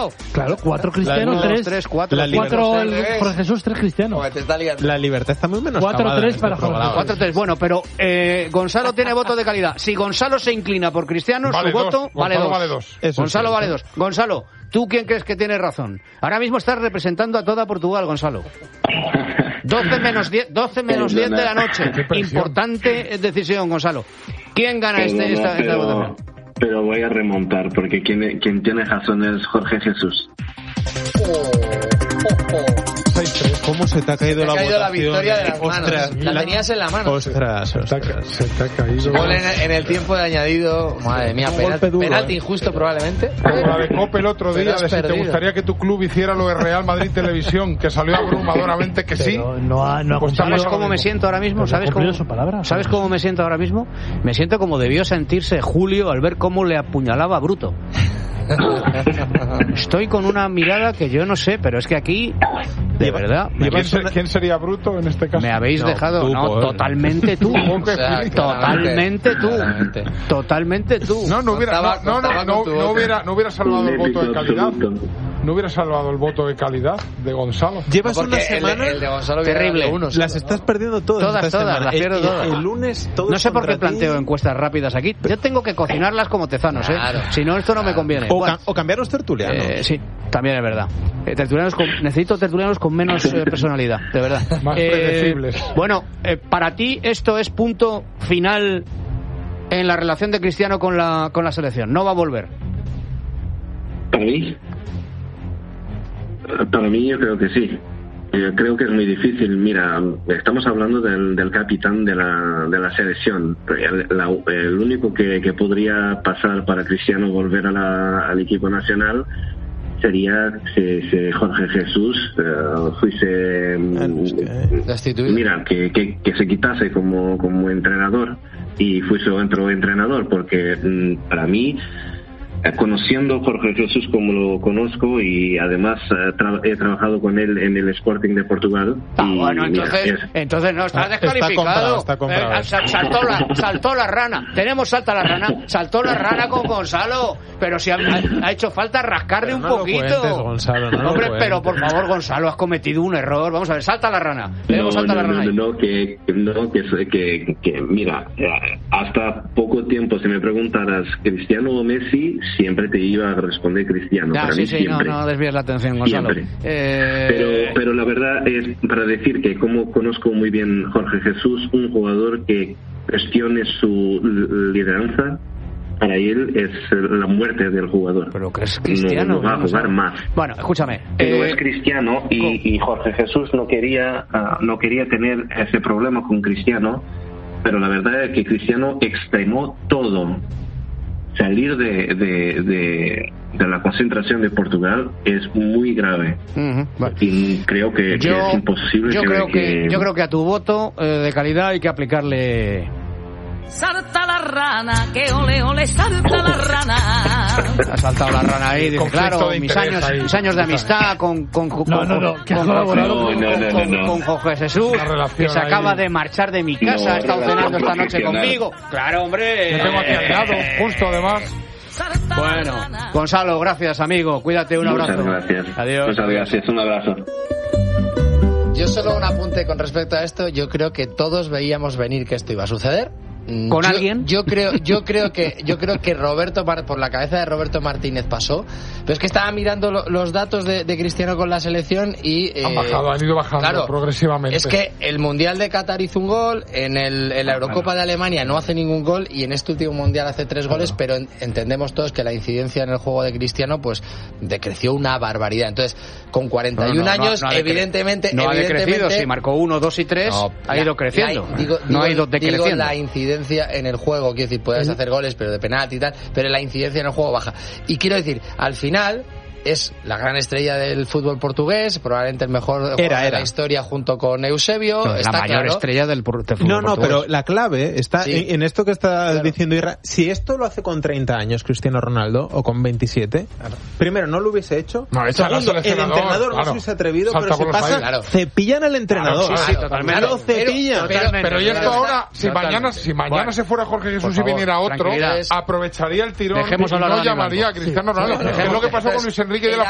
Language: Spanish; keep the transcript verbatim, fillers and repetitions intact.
liado. Claro, cuatro cristianos, uno, tres. dos, tres, cuatro, La cinco, cuatro seis, el Jorge Jesús, tres cristianos. Joder, te está liando. La libertad está muy menos cuatro tres para Jorge Jesús. cuatro tres, bueno, pero eh, Gonzalo tiene voto de calidad. Si Gonzalo se inclina por Cristiano, Vale su dos. voto vale Gonzalo dos. vale dos. Eso Gonzalo es vale cierto. dos. Gonzalo, ¿tú quién crees que tiene razón? Ahora mismo estás representando a toda Portugal, Gonzalo. doce menos diez, doce menos diez de la noche. Qué presión. Importante decisión, Gonzalo. ¿Quién gana este, esta, esta pero, votación? pero voy a remontar, porque quien, quien tiene razón es Jorge Jesús. seis tres. ¿Cómo se te ha caído Te la ha caído la votación? victoria de las Ostras, manos. La tenías en la mano. Ostras, Se te ha, ostras. se te ha caído. Gol en, en el tiempo de añadido. Madre mía, Un penalti, golpe duro, penalti eh. injusto probablemente. Como la de Cope el otro Pero día, has de si te perdido. gustaría que tu club hiciera lo de Real Madrid Televisión, que salió abrumadoramente que sí. Pero no ha, no ha Pues cumplido. ¿Sabes cómo me siento ahora mismo? Pero no ha ¿Sabes cómo, cumplido su palabra. ¿Sabes cómo me siento ahora mismo? Me siento como debió sentirse Julio al ver cómo le apuñalaba a Bruto. Estoy con una mirada que yo no sé, pero es que aquí, de verdad, me, ¿Quién, se- quién sería bruto en este caso? me habéis No, dejado... tú, no, joder. totalmente tú. ¿Cómo que O sea, sí? Totalmente tú. claramente. Totalmente tú. No, no hubiera, Contaba- no, no, contaba no, con tu no boca. hubiera, no hubiera salvado el Un voto de épico calidad. absoluto. No hubiera salvado el voto de calidad de Gonzalo. Llevas Porque una el, semana... el de Gonzalo viene Terrible. dando uno solo, Las ¿no? estás perdiendo todas. Todas, esta todas, semana. las pierdo el, todas. El lunes todo No sé por qué contra ti. planteo encuestas rápidas aquí. Yo tengo que cocinarlas como tezanos, ¿eh? Claro. Si no, esto no me conviene. O, Bueno, ca- o cambiar los tertulianos. eh, sí, también es verdad. Eh, tertulianos con, necesito tertulianos con menos eh, personalidad, de verdad. Más Eh, predecibles. Bueno, eh, para ti esto es punto final en la relación de Cristiano con la, con la selección. No va a volver. ¿Para mí? Para mí yo creo que sí. Yo creo que es muy difícil. Mira, estamos hablando del, del capitán de la, de la selección. El, la- el único que, que podría pasar para Cristiano volver a la- al equipo nacional sería si, si Jorge Jesús eh, fuese... Bueno, es que- Destituido. Mira, que, que, que se quitase como, como entrenador y fuese otro entrenador, porque mm, para mí, eh, conociendo a Jorge Jesús como lo conozco y además eh, tra- he trabajado con él en el Sporting de Portugal. Ah, y, bueno, mira, entonces, es- entonces no, estás Ah, está descalificado. comprado, está comprado. Eh, sal- saltó, la, saltó la rana. Tenemos salta la rana. Saltó la rana con Gonzalo. Pero si ha, ha- ha hecho falta rascarle Pero un no lo poquito. cuentes, Gonzalo, no lo Hombre, cuentes. pero por favor, Gonzalo, has cometido un error. Vamos a ver, salta la rana. No, Tenemos salta no, la rana no, ahí. no, que, que- no, que, que, que, mira, eh, hasta poco tiempo, si me preguntaras Cristiano o Messi, siempre te iba a responder Cristiano. Ya, para sí, mí sí, no, siempre. no desvíes la atención, Gonzalo. Siempre. Eh, Pero, pero la verdad es para decir que como conozco muy bien Jorge Jesús, un jugador que gestione su l- lideranza, para él es la muerte del jugador. Pero que es Cristiano. No, no va a vamos jugar ver. más. Bueno, escúchame. Pero eh, es Cristiano y, y Jorge Jesús no quería ah, no quería tener ese problema con Cristiano, pero la verdad es que Cristiano extremó todo. Salir de, de, de, de la concentración de Portugal es muy grave ujú, bueno. y creo que, que Yo, es imposible yo que, creo que, que- yo creo que a tu voto eh, de calidad hay que aplicarle. Salta la rana, que ole ole, salta la rana. Ha saltado la rana ahí, dice, Conflicto claro, de mis interés años, ahí. mis años de amistad con con con, No, con- no, no, con- que ha con- colaborado con- No, no, no, con- no. con Jorge Jesús, Una relación que se ahí. acaba de marchar de mi casa, No, ha estado relación cenando esta noche profesional. conmigo. Claro, hombre. Yo tengo aquí al lado, justo además. Salta la Bueno, rana. Gonzalo, gracias, amigo. Cuídate, un Muchas abrazo. gracias. Adiós. Muchas gracias, un abrazo. Yo solo un apunte con respecto a esto. Yo creo que todos veíamos venir que esto iba a suceder. Mm, ¿Con yo, alguien? Yo creo, yo creo que, yo creo que Roberto Mar- por la cabeza de Roberto Martínez pasó. Pero es que estaba mirando lo- los datos de, de Cristiano con la selección y eh, Han bajado, han ido bajando claro, progresivamente. es que el Mundial de Qatar hizo un gol, en, el, en la Eurocopa de Alemania no hace ningún gol y en este último Mundial hace tres goles, pero en- entendemos todos que la incidencia en el juego de Cristiano pues decreció una barbaridad. Entonces, con cuarenta y uno No, no, no, años, no ha decre- evidentemente... No ha decrecido, evidentemente, si marcó uno, dos y tres, no, ha la- ido creciendo. la- digo- no ha digo- ido decreciendo. Digo la incidencia en el juego, quiero decir, puedes hacer goles, pero de penalti y tal, pero la incidencia en el juego baja. Y quiero decir, al final es la gran estrella del fútbol portugués, probablemente el mejor jugador Era, de era. la historia junto con Eusebio. No, está la mayor claro. estrella del, por- del fútbol No, no, portugués. pero la clave está Sí. en, en esto que está Claro. diciendo Irra. Si esto lo hace con treinta años Cristiano Ronaldo o con veintisiete, primero no lo hubiese hecho. No, echa al Segundo, el seleccionador, entrenador no claro. se hubiese atrevido, Salta pero si por los pasa, aires. Claro. cepillan al entrenador. Claro, sí, sí, totalmente. Lo cepillan. Pero- Totalmente. Pero y esto Pero ahora, si totalmente. mañana, si mañana Bueno, se fuera Jorge Jesús por y favor, viniera otro, tranquilidad. aprovecharía el tirón Dejemos y hablar a no Dani llamaría a Blanco. Cristiano Ronaldo. Sí, Es lo que pasó con entonces, Luis Enrique de la